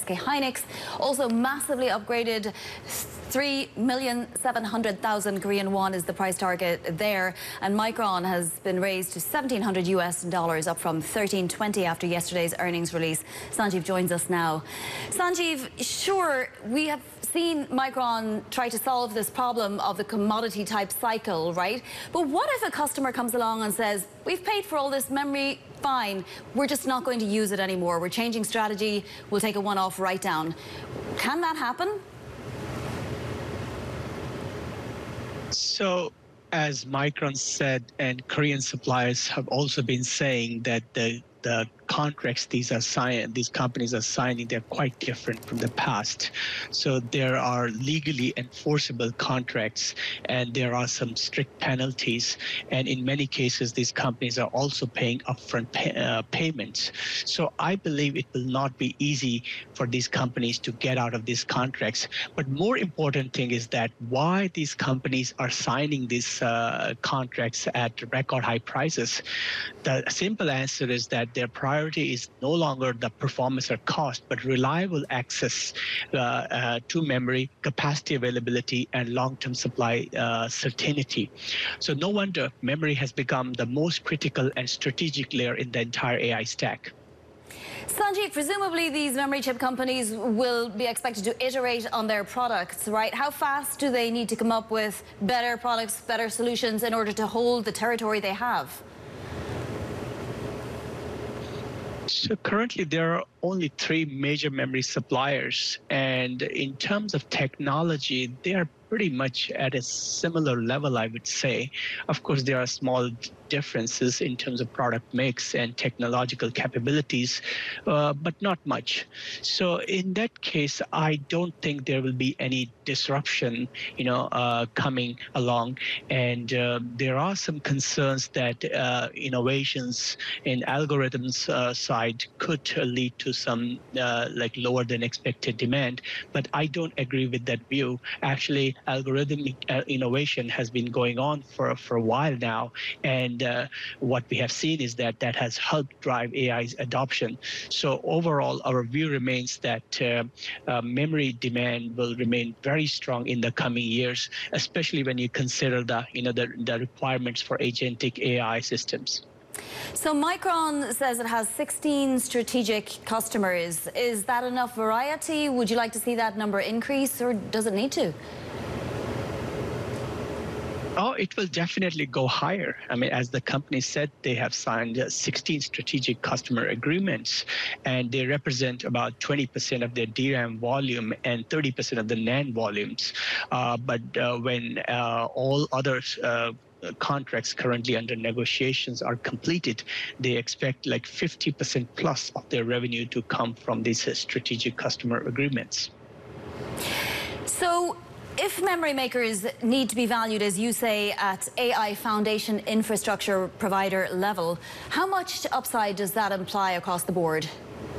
SK Hynix also massively upgraded. 3,700,000 Korean won is the price target there, and Micron has been raised to $1,700 up from $1,320 after yesterday's earnings release. Sanjeev joins us now. Sanjeev, sure, we have seen Micron try to solve this problem of the commodity type cycle, right? But what if a customer comes along and says, we've paid for all this memory, fine, we're just not going to use it anymore, we're changing strategy, we'll take a one-off write-down. Can that happen? So, as Micron said, and Korean suppliers have also been saying that the contracts these companies are signing, they're quite different from the past. So there are legally enforceable contracts, and there are some strict penalties. And in many cases, these companies are also paying upfront payments. So I believe it will not be easy for these companies to get out of these contracts. But more important thing is that why these companies are signing these contracts at record high prices. The simple answer is that their priority is no longer the performance or cost, but reliable access to memory, capacity availability, and long-term supply certainty. So no wonder memory has become the most critical and strategic layer in the entire AI stack. Sanjeev, presumably these memory chip companies will be expected to iterate on their products, right? How fast do they need to come up with better products, better solutions in order to hold the territory they have? So currently there are only 3 major memory suppliers, and in terms of technology, they are pretty much at a similar level, I would say. Of course, there are small differences in terms of product mix and technological capabilities, but not much. So in that case, I don't think there will be any disruption, coming along. And there are some concerns that innovations in algorithms side could lead to some like lower than expected demand. But I don't agree with that view. Actually, algorithmic innovation has been going on for a while now, and what we have seen is that has helped drive AI's adoption. So overall, our view remains that memory demand will remain very strong in the coming years, especially when you consider the requirements for agentic AI systems. So Micron says it has 16 strategic customers. Is that enough variety? Would you like to see that number increase, or does it need to? Oh, it will definitely go higher. I mean, as the company said, they have signed 16 strategic customer agreements, and they represent about 20% of their DRAM volume and 30% of the NAND volumes. But when all other contracts currently under negotiations are completed, they expect like 50% plus of their revenue to come from these strategic customer agreements. So, if memory makers need to be valued, as you say, at AI foundation infrastructure provider level, how much upside does that imply across the board?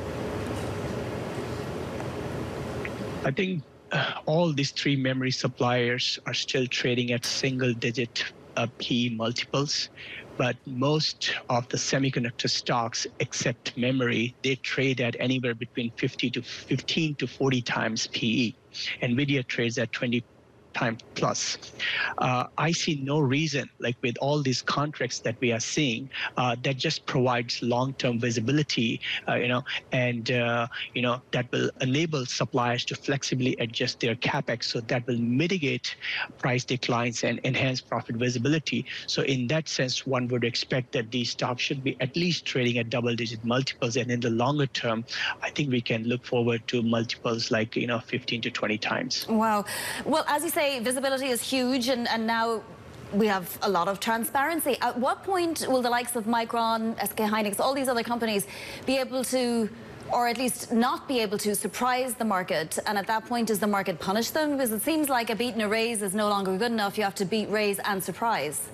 I think all these 3 memory suppliers are still trading at single-digit PE multiples, but most of the semiconductor stocks, except memory, they trade at anywhere between 15 to 40 times PE. NVIDIA trades at 20 times plus. I see no reason, like with all these contracts that we are seeing, that just provides long-term visibility, and that will enable suppliers to flexibly adjust their capex, so that will mitigate price declines and enhance profit visibility. So in that sense, one would expect that these stocks should be at least trading at double-digit multiples, and in the longer term, I think we can look forward to multiples like 15 to 20 times. Wow. Well, as you say, visibility is huge, and now we have a lot of transparency. At what point will the likes of Micron, SK Hynix, all these other companies be able to, or at least not be able to, surprise the market? And at that point, does the market punish them? Because it seems like a beat and a raise is no longer good enough. You have to beat, raise, and surprise.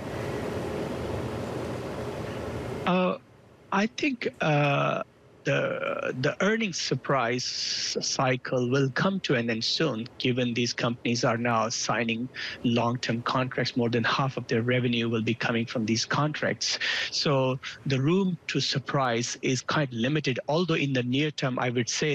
I think the earnings surprise cycle will come to an end soon, given these companies are now signing long-term contracts. More than half of their revenue will be coming from these contracts. So the room to surprise is quite limited, although in the near term, I would say